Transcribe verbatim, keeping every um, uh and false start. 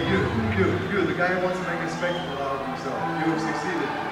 you, you, you, the guy who wants to make a spectacle out of himself. You have succeeded.